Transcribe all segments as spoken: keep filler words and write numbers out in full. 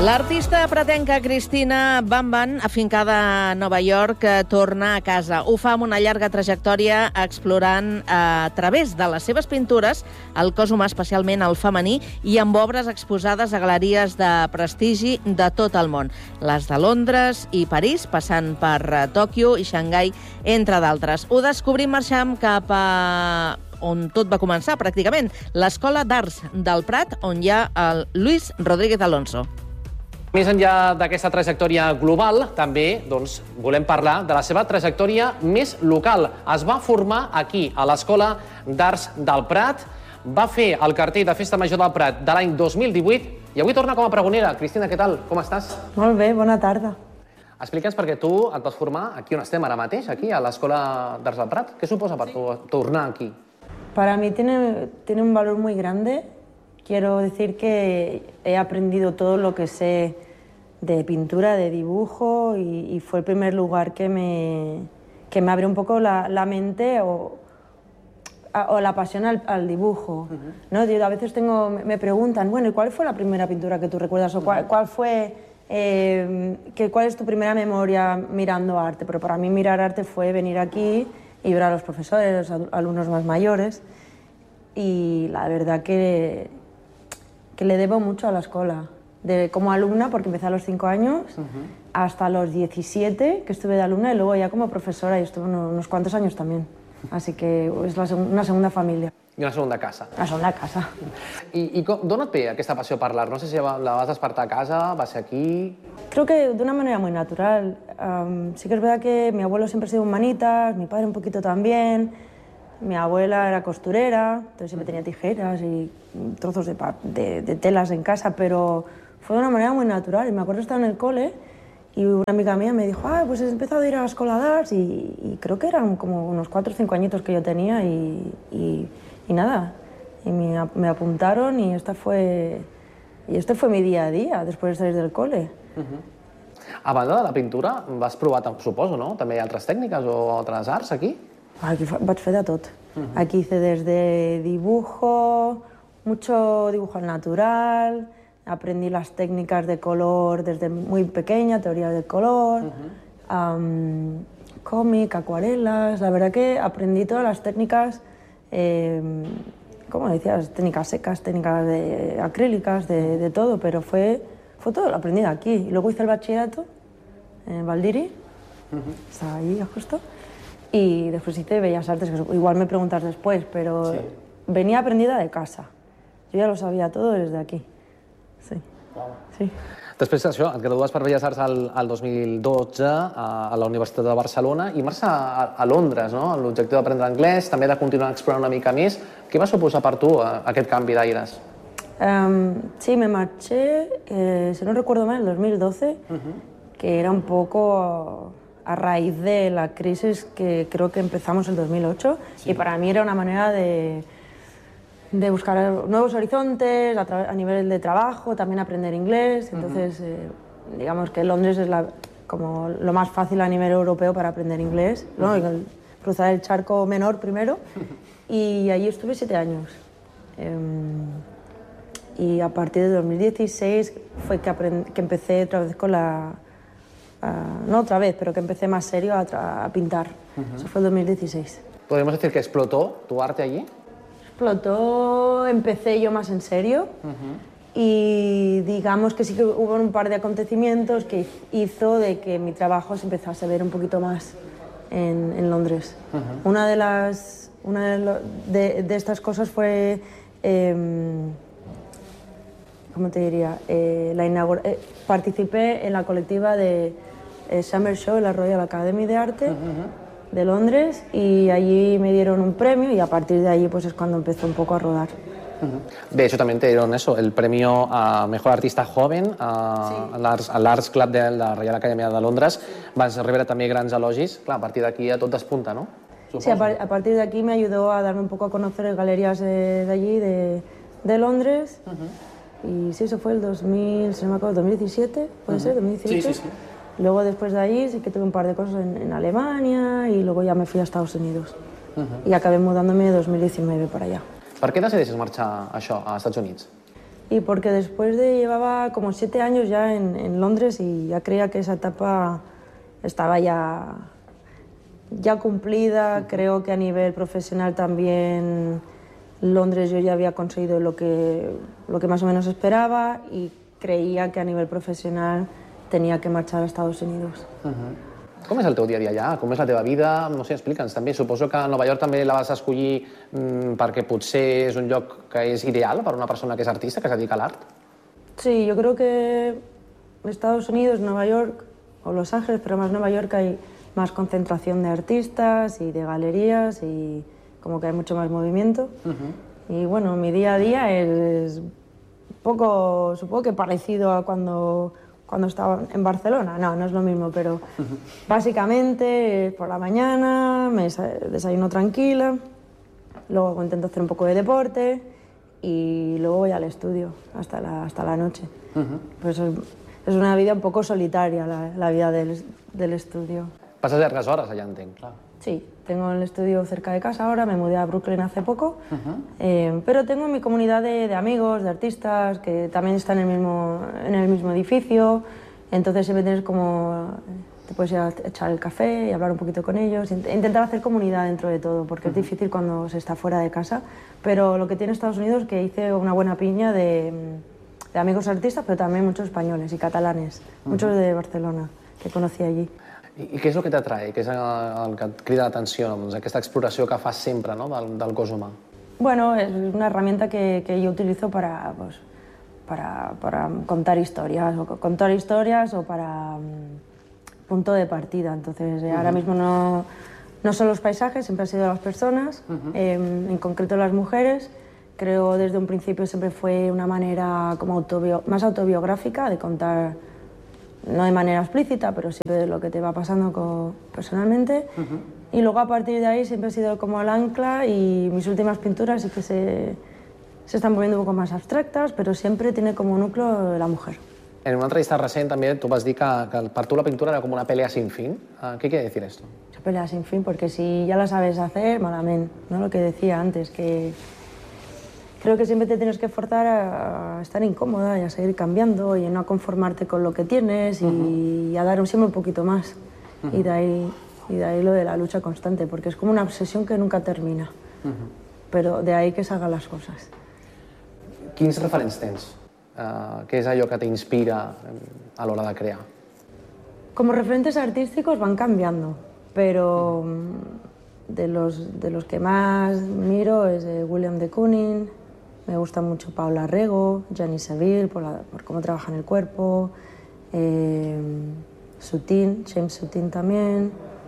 L'artista pretenca Cristina Bamban, afincada a Nova York, torna a casa. Ho fa amb una llarga trajectòria explorant a través de les seves pintures el cos humà, especialment el femení, i amb obres exposades a galeries de prestigi de tot el món. Les de Londres i París, passant per Tòquio i Xangai, entre d'altres. Ho descobrim marxant cap a on tot va començar, pràcticament, l'Escola d'Arts del Prat, on hi ha el Luis Rodríguez Alonso. Més enllà d'aquesta trajectòria global, també doncs, volem parlar de la seva trajectòria més local. Es va formar aquí, a l'Escola d'Arts del Prat, va fer el cartell de Festa Major del Prat de l'any dos mil divuit i avui torna com a pregonera. Cristina, què tal? Com estàs? Molt bé, bona tarda. Explica'ns perquè tu et vas formar aquí on estem ara mateix, aquí, a l'Escola d'Arts del Prat. Què suposa per tu tornar aquí? Para mí tiene, tiene un valor muy grande. Quiero decir que he aprendido todo lo que sé de pintura, de dibujo, y, y fue el primer lugar que me, que me abrió un poco la, la mente o, a, o la pasión al, al dibujo. Uh-huh. ¿No? Yo a veces tengo, me preguntan, bueno, ¿y cuál fue la primera pintura que tú recuerdas? O cuál, cuál fue, eh, que, ¿cuál es tu primera memoria mirando arte? Pero para mí mirar arte fue venir aquí y ver a los profesores, a los alumnos más mayores, y la verdad que, que le debo mucho a la escuela. De, como alumna, porque empecé a los cinco años, uh-huh, hasta los diecisiete, que estuve de alumna, y luego ya como profesora, y estuve unos, unos cuantos años también. Así que es la, una segunda familia. I una segunda casa. La segunda casa. I, i com, d'on et ve aquesta passió per l'art? No sé si la vas despertar a casa, va ser aquí... Creo que de una manera muy natural. Um, sí que es verdad que mi abuelo siempre ha sido humanitas, mi padre un poquito también. Mi abuela era costurera, entonces siempre tenía tijeras y trozos de, de, de telas en casa, pero fue de una manera muy natural. Y me acuerdo estar en el cole y una amiga mía me dijo, ah, pues he empezado a ir a la Escola d'Arts, y, y creo que eran como unos cuatro o cinco añitos que yo tenía y, y, y nada. Y me, me apuntaron y esta fue, y este fue mi día a día después de salir del cole. Uh-huh. A banda de la pintura, vas provar, suposo, no? També hi ha altres tècniques o altres arts aquí? Aquí vaig fer de tot. Uh-huh. Aquí hice desde dibujo, mucho dibujo al natural, aprendí las técnicas de color desde muy pequeña, teoría del color, uh-huh, um, cómic, acuarelas. La verdad que aprendí todas las técnicas, eh, como decías, técnicas secas, técnicas de, acrílicas, de, de todo, pero fue, fue todo lo aprendido aquí. Y luego hice el bachillerato en Valdiri, uh-huh, estaba ahí justo, y después hice Bellas Artes, que igual me preguntas después, pero sí, venía aprendida de casa. Yo ya lo sabía todo desde aquí. Sí. Wow. Sí. Després d'això, et gradues per Belles Arts al, al dos mil dotze a, a la Universitat de Barcelona i marxes a, a Londres, no? L'objectiu d'aprendre anglès, també de continuar explorant una mica més. Què va suposar per tu aquest canvi d'aires? Um, sí, me marché, eh, si no recuerdo mal, en el dos mil doce, uh-huh, que era un poco a raíz de la crisis que creo que empezamos en dos mil ocho, sí, y para mí era una manera de, de buscar nuevos horizontes a, a nivel de trabajo, también aprender inglés. Entonces, uh-huh, eh, digamos que Londres es la, como lo más fácil a nivel europeo para aprender inglés, ¿no? Uh-huh. El, cruzar el charco menor primero, y allí estuve siete años. Eh, y a partir de dos mil dieciséis fue que, aprend, que empecé otra vez con la... Uh, no otra vez, pero que empecé más serio a, a pintar. Uh-huh. Eso fue el dos mil dieciséis. ¿Podemos decir que explotó tu arte allí? Explotó, empecé yo más en serio, uh-huh, y digamos que sí que hubo un par de acontecimientos que hizo de que mi trabajo se empezase a ver un poquito más en, en Londres. Uh-huh. Una de las una de, lo, de, de estas cosas fue, eh, ¿cómo te diría? Eh, la inaugura, eh, participé en la colectiva de eh, Summer Show en la Royal Academy de Arte, uh-huh, de Londres, y allí me dieron un premio y a partir de allí pues es cuando empezó un poco a rodar. Uh-huh. De hecho, también te dieron eso, el premio a Mejor Artista Joven a, sí, a l'Arts Club de la Reial Acadèmia de Londres. Vas rebre també grans elogis. Clar, a partir d'aquí ja tot despunta, ¿no? Supongo. Sí, a, par a partir de aquí me ayudó a darme un poco a conocer galerías de, de allí, de, de Londres. Uh-huh. Y sí, eso fue el dos mil, si no me acuerdo, dos mil diecisiete, ¿puede uh-huh, ser? ¿dos mil dieciocho? Sí, sí, sí. Luego, después de ahí, sí que tuve un par de cosas en, en Alemania y luego ya me fui a Estados Unidos. Uh-huh. Y acabé mudándome en dos mil diecinueve para allá. Per què decideixes marxar això, a Estats Units? y porque después de llevaba como siete años ya en, en Londres y ya creía que esa etapa estaba ya, ya cumplida. Uh-huh. Creo que a nivel profesional también Londres yo ya había conseguido lo que, lo que más o menos esperaba y creia que a nivell professional tenia que marxar a Estats Units. Uh-huh. Com és el teu dia a dia allà? Com és la teva vida? No sé, explica'ns també. Suposo que a Nova York també la vas escollir mmm, perquè potser és un lloc que és ideal per a una persona que és artista, que es dedica a l'art. Sí, yo creo que Estados Unidos, Nueva York o Los Ángeles, pero más Nueva York, hay más concentración de artistas y de galerías y como que hay mucho más movimiento. Uh-huh. Y bueno, mi día a día es un poco, supongo que parecido a cuando, cuando estaba en Barcelona. No, no es lo mismo, pero uh-huh. básicamente por la mañana me desayuno tranquila, luego intento hacer un poco de deporte y luego voy al estudio hasta la, hasta la noche. Uh-huh. Pues es, es una vida un poco solitaria, la, la vida del, del estudio. Pasas largas horas allá, entenc, clar. Sí, tengo el estudio cerca de casa ahora, me mudé a Brooklyn hace poco, uh-huh. eh, pero tengo mi comunidad de, de amigos, de artistas, que también están en el, mismo, en el mismo edificio, entonces siempre tienes como, te puedes ir a echar el café y hablar un poquito con ellos, intentar hacer comunidad dentro de todo, porque uh-huh. es difícil cuando se está fuera de casa, pero lo que tiene Estados Unidos es que hice una buena piña de, de amigos artistas, pero también muchos españoles y catalanes, uh-huh. muchos de Barcelona, que conocí allí. I què és el que t'atrae? Què és el que et crida l'atenció? Doncs aquesta exploració que fas sempre, no? del, del cos humà. Bueno, es una herramienta que, que yo utilizo para, pues, para, para contar historias, o contar historias o para um, punto de partida. Entonces, uh-huh. ahora mismo no, no son los paisajes, siempre han sido las personas, uh-huh. eh, en concreto las mujeres. Creo desde un principio siempre fue una manera como autobio, más autobiográfica de contar, no de manera explícita, pero siempre de lo que te va pasando con, personalmente. Uh-huh. Y luego a partir de ahí siempre he sido como el ancla y mis últimas pinturas sí que se, se están volviendo un poco más abstractas, pero siempre tiene como núcleo la mujer. En una entrevista recent también tú vas a decir que, que para tú la pintura era como una pelea sin fin. ¿Qué quiere decir esto? Una pelea sin fin, porque si ya la sabes hacer, malamente, ¿no? Lo que decía antes, que creo que siempre te tienes que forzar a estar incómoda y a seguir cambiando y a no conformarte con lo que tienes y, uh-huh. y a dar siempre un poquito más. Uh-huh. Y, de ahí, y de ahí lo de la lucha constante, porque es como una obsesión que nunca termina. Uh-huh. Pero de ahí que salgan las cosas. Quins referents tens? Uh, què és allò que t'inspira a l'hora de crear? Como referentes artísticos van cambiando, pero de los, de los que más miro es William de Kooning. Me gusta mucho Paula Rego, Gianni Saville, por, la, por cómo trabajan el cuerpo, eh, Soutine, James Soutine también,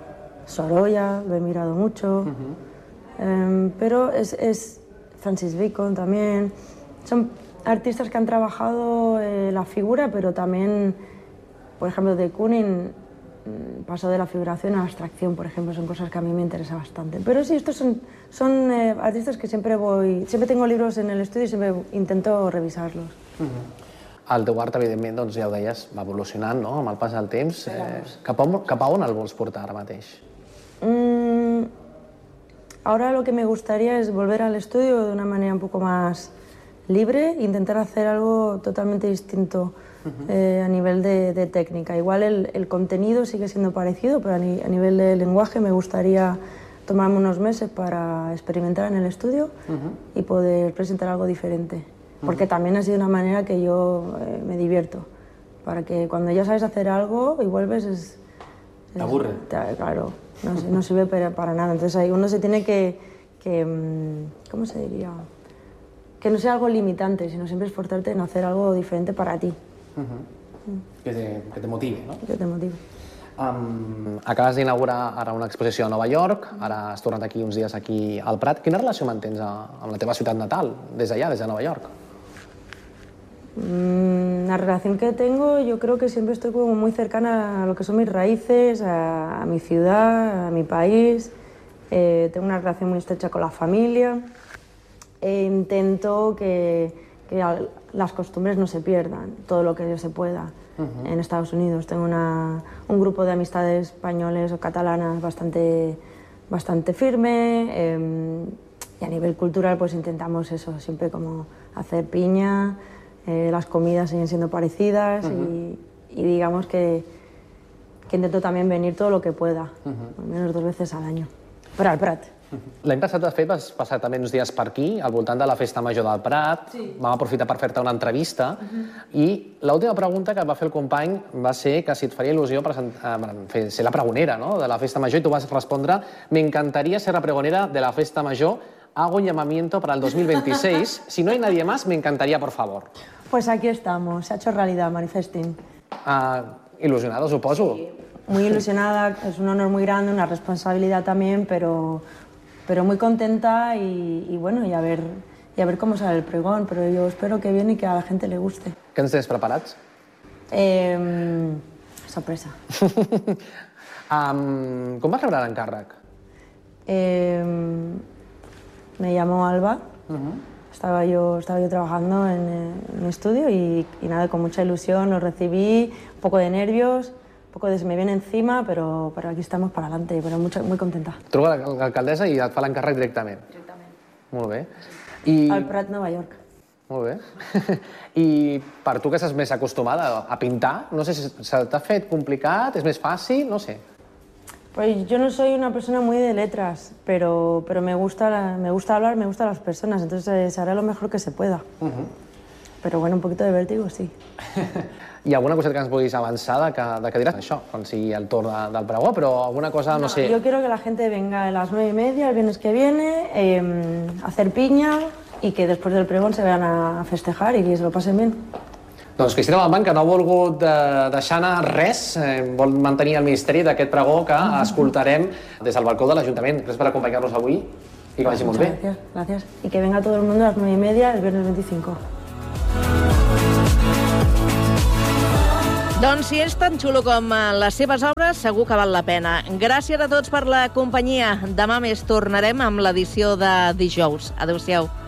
Sorolla, lo he mirado mucho, uh-huh. eh, pero es, es Francis Bacon también. Son artistas que han trabajado eh, la figura, pero también, por ejemplo, de Kooning pasó de la figuración a la abstracción, por ejemplo, son cosas que a mí me interesan bastante. Pero sí, estos son, son eh, artistas que siempre voy, siempre tengo libros en el estudio y siempre intento revisarlos. Uh-huh. El teu art, evidentment, doncs, ja ho deies, va evolucionant, no?, amb el pas del temps. Eh, cap, a, cap a on el vols portar ara mateix? Mm, ahora lo que me gustaría es volver al estudio de una manera un poco más libre, intentar hacer algo totalmente distinto. Uh-huh. eh, a nivel de, de técnica. Igual el, el contenido sigue siendo parecido, pero a, ni, a nivel de lenguaje me gustaría tomarme unos meses para experimentar en el estudio uh-huh. y poder presentar algo diferente. Uh-huh. Porque también ha sido una manera que yo eh, me divierto. Para que cuando ya sabes hacer algo y vuelves es... ¿Te aburre? Te, claro, no, no sirve para, para nada. Entonces ahí uno se tiene que, que... ¿Cómo se diría? Que no sea algo limitante, sino siempre esforzarte en hacer algo diferente para ti. Uh-huh. que, te, que te motivi, no? Que te motivi. Um, acabes d'inaugurar ara una exposició a Nova York, ara has tornat aquí uns dies aquí al Prat. Quina relació mantens a, amb la teva ciutat natal, des d'allà, des de Nova York? Mm, la relación que tengo, yo creo que siempre estoy como muy cercana a lo que son mis raíces, a, a mi ciudad, a mi país. Eh, tengo una relación muy estrecha con la familia. E intento que, que al, las costumbres no se pierdan, todo lo que se pueda. Uh-huh. En Estados Unidos tengo una, un grupo de amistades españoles o catalanas bastante, bastante firme eh, y a nivel cultural pues intentamos eso, siempre como hacer piña, eh, las comidas siguen siendo parecidas uh-huh. y, y digamos que, que intento también venir todo lo que pueda, uh-huh. al menos dos veces al año, però al Prat. L'any passat, de fet, vas passar també uns dies per aquí, al voltant de la Festa Major del Prat. Sí. Vam aprofitar per fer-te una entrevista. Uh-huh. I l'última pregunta que va fer el company va ser que si et faria il·lusió fer, ser la pregonera, no?, de la Festa Major, i tu vas respondre: me encantaría ser la pregonera de la Festa Major. Hago un llamamiento para el dos mil veintiséis. Si no hay nadie más, me encantaría, por favor. Pues aquí estamos. Se ha hecho realidad, manifesting. Uh, ilusionado, suposo. Sí. Muy ilusionada. Es un honor muy grande, una responsabilidad también, pero... pero muy contenta y, y bueno, y a, ver, y a ver cómo sale el pregón, pero yo espero que bien y que a la gente le guste. Què ens tens preparats? Eh, sorpresa. um, com vas rebre l'encàrrec? Eh, me llamó Alba, uh-huh. estaba, yo, estaba yo trabajando en, en mi estudio y, y nada, con mucha ilusión lo recibí, un poco de nervios, un poco de se me viene encima, pero, pero aquí estamos para adelante, pero mucho, muy contenta. Truca l'alcaldessa i et fa l'encàrrec directament? Directament. Molt bé. I... Al Prat, Nova York. Molt bé. I per tu que estàs més acostumada a pintar, no sé si se t'ha fet complicat, és més fàcil, no sé. Pues yo no soy una persona muy de letras, pero, pero me, gusta, me gusta hablar, me gustan las personas, entonces se hará lo mejor que se pueda. Uh-huh. Pero bueno, un poquito de vértigo, sí. Hi ha alguna cosa que ens vulguis avançar de que, de que diràs això, quan sigui el torn de, del pregó, però alguna cosa, no, no sé... Yo quiero que la gente venga a las nueve y media, el viernes que viene, eh, a hacer piña y que después del pregón se vayan a festejar y que se lo pasen bien. Doncs Cristina Bambán, que no ha volgut eh, deixar anar res, eh, vol mantenir el misteri d'aquest pregó que escoltarem des del balcó de l'Ajuntament. Gràcies per acompanyar-nos avui i que vagi molt bé. Gracias, gracias. Y que venga todo el mundo a las nueve y media el viernes veinticinco. Doncs si és tan xulo com les seves obres, segur que val la pena. Gràcies a tots per la companyia. Demà més tornarem amb l'edició de dijous. Adéu-siau.